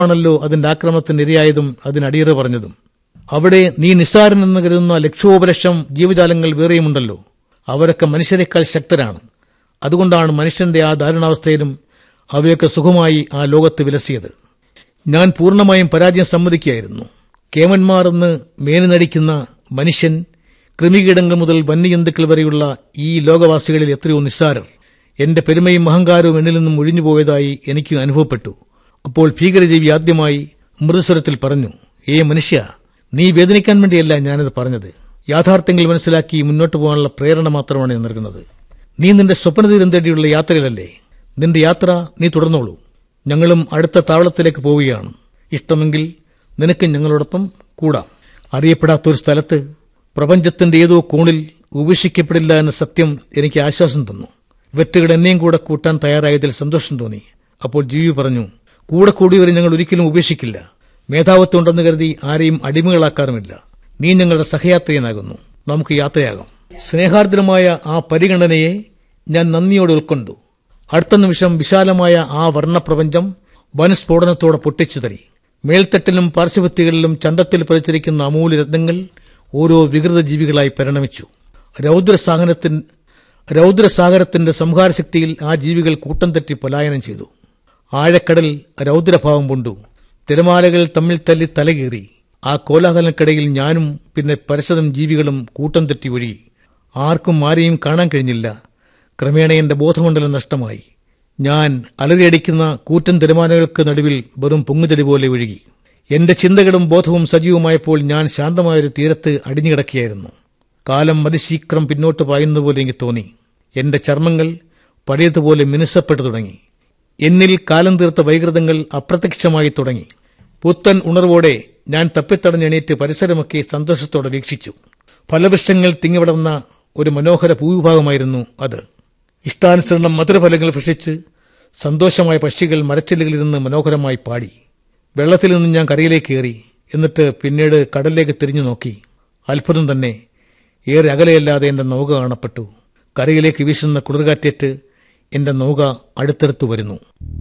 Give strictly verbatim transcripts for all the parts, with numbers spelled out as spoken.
ആണല്ലോ അതിന്റെ ആക്രമണത്തിന് ഇരയായതും അതിനടിയറ പറഞ്ഞതും. അവിടെ നീ നിസ്സാരനെന്ന് കരുതുന്ന ലക്ഷോപലക്ഷം ജീവജാലങ്ങൾ വേറെയുമുണ്ടല്ലോ. അവരൊക്കെ മനുഷ്യരെക്കാൾ ശക്തരാണ്. അതുകൊണ്ടാണ് മനുഷ്യന്റെ ആ ദാരുണാവസ്ഥയിലും അവയൊക്കെ സുഖമായി ആ ലോകത്ത് വിലസിയത്. ഞാൻ പൂർണ്ണമായും പരാജയം സമ്മതിക്കുകയായിരുന്നു. കേമന്മാർ എന്ന് മേനി നടിക്കുന്ന മനുഷ്യൻ, കൃമികീടങ്ങൾ മുതൽ വന്യജന്തുക്കൾ വരെയുള്ള ഈ ലോകവാസികളിൽ എത്രയോ നിസ്സാരർ. എന്റെ പെരുമയും അഹങ്കാരവും എന്നിൽ നിന്നും ഒഴിഞ്ഞുപോയതായി എനിക്ക് അനുഭവപ്പെട്ടു. അപ്പോൾ ഭീകരജീവി ആദ്യമായി മൃദുസ്വരത്തിൽ പറഞ്ഞു, ഏ മനുഷ്യ, നീ വേദനിക്കാൻ വേണ്ടിയല്ല ഞാനത് പറഞ്ഞത്. യാഥാർത്ഥ്യങ്ങൾ മനസ്സിലാക്കി മുന്നോട്ട് പോകാനുള്ള പ്രേരണ മാത്രമാണ് ഞാൻ നൽകുന്നത്. നീ നിന്റെ സ്വപ്നതീരം തേടിയുള്ള യാത്രയിലല്ലേ? നിന്റെ യാത്ര നീ തുടർന്നോളൂ. ഞങ്ങളും അടുത്ത താവളത്തിലേക്ക് പോവുകയാണ്. ഇഷ്ടമെങ്കിൽ നിനക്ക് ഞങ്ങളോടൊപ്പം കൂടാം. അറിയപ്പെടാത്ത ഒരു സ്ഥലത്ത് പ്രപഞ്ചത്തിന്റെ ഏതോ കോണിൽ ഉപേക്ഷിക്കപ്പെടില്ല എന്ന സത്യം എനിക്ക് ആശ്വാസം തന്നു. വെറ്റുകൾ എന്നെയും കൂടെ കൂട്ടാൻ തയ്യാറായതിൽ സന്തോഷം തോന്നി. അപ്പോൾ ജീവി പറഞ്ഞു, കൂടെ കൂടിയവരെ ഞങ്ങൾ ഒരിക്കലും ഉപേക്ഷിക്കില്ല. മേധാവത്വം ഉണ്ടെന്ന് കരുതി ആരെയും അടിമകളാക്കാറുമില്ല. നീ ഞങ്ങളുടെ സഹയാത്രികനാകുന്നു. നമുക്ക് യാത്രയാകാം. സ്നേഹാർദ്രമായ ആ പരിഗണനയെ ഞാൻ നന്ദിയോടെ ഉൾക്കൊണ്ടു. അടുത്ത നിമിഷം വിശാലമായ ആ വർണ്ണപ്രപഞ്ചം വനസ്ഫോടനത്തോടെ പൊട്ടിച്ചു തരി. മേൽത്തട്ടിലും പാർശ്വഭിത്തികളിലും ചന്തത്തിൽ പതിച്ചിരിക്കുന്ന അമൂല്യ രത്നങ്ങൾ ഓരോ വികൃത ജീവികളായി പരിണമിച്ചു. രൗദ്രസാഗരത്തിൻ രൗദ്രസാഗരത്തിന്റെ സംഹാരശക്തിയിൽ ആ ജീവികൾ കൂട്ടം തെറ്റി പലായനം ചെയ്തു. ആഴക്കടൽ രൗദ്രഭാവം കൊണ്ടു. തിരമാലകൾ തമ്മിൽ തല്ലി തലകീറി. ആ കോലാഹലത്തിനിടയിൽ ഞാനും പിന്നെ പരശതം ജീവികളും കൂട്ടം തെറ്റി ഒഴുകി. ആർക്കും ആരെയും കാണാൻ കഴിഞ്ഞില്ല. ക്രമേണ എന്റെ ബോധമണ്ഡലം നഷ്ടമായി. ഞാൻ അലറിയടിക്കുന്ന കൂറ്റൻ തിരമാലകൾക്ക് നടുവിൽ വെറും പൊങ്ങുചെടി പോലെ ഒഴുകി. എന്റെ ചിന്തകളും ബോധവും സജീവമായപ്പോൾ ഞാൻ ശാന്തമായൊരു തീരത്ത് അടിഞ്ഞുകിടക്കുകയായിരുന്നു. കാലം അതിശീക്രം പിന്നോട്ട് പായുന്നതുപോലെ എനിക്ക് തോന്നി. എന്റെ ചർമ്മങ്ങൾ പഴയതുപോലെ മിനുസപ്പെട്ടു തുടങ്ങി. എന്നിൽ കാലം തീർത്ത വൈകൃതങ്ങൾ അപ്രത്യക്ഷമായി തുടങ്ങി. പുത്തൻ ഉണർവോടെ ഞാൻ തപ്പിത്തടഞ്ഞെണീറ്റ് പരിസരമൊക്കെ സന്തോഷത്തോടെ വീക്ഷിച്ചു. ഫലവൃക്ഷങ്ങൾ തിങ്ങിവിടർന്ന ഒരു മനോഹര ഭൂവിഭാഗമായിരുന്നു അത്. ഇഷ്ടാനുസരണം മധുരഫലങ്ങൾ ഭക്ഷിച്ച് സന്തോഷമായ പക്ഷികൾ മരച്ചില്ലകളിൽ നിന്ന് മനോഹരമായി പാടി. വെള്ളത്തിൽ നിന്ന് ഞാൻ കരയിലേക്ക് കയറി. എന്നിട്ട് പിന്നീട് കടലിലേക്ക് തിരിഞ്ഞു നോക്കി. അത്ഭുതം തന്നെ, ഏറെ അകലെയല്ലാതെ എന്റെ നൗക കാണപ്പെട്ടു. കരയിലേക്ക് വീശുന്ന കുളിർകാറ്റേറ്റ് എന്റെ നൗക അടുത്തടുത്തു വരുന്നു.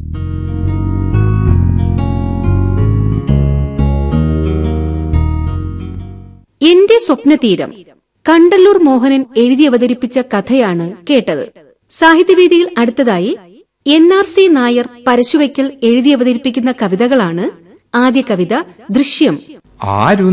എന്റെ സ്വപ്നതീരം കണ്ടല്ലൂർ മോഹനൻ എഴുതി അവതരിപ്പിച്ച കഥയാണ് കേട്ടത്. സാഹിത്യവേദിയിൽ അടുത്തതായി N R C Nair Parassuvaikkal എഴുതി അവതരിപ്പിക്കുന്ന കവിതകളാണ്. ആദ്യ കവിത ദൃശ്യം.